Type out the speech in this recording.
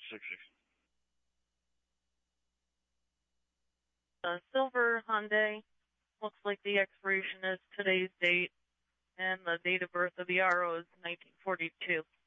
60. Silver Hyundai. Looks like the expiration is today's date, and the date of birth of the RO is 1942.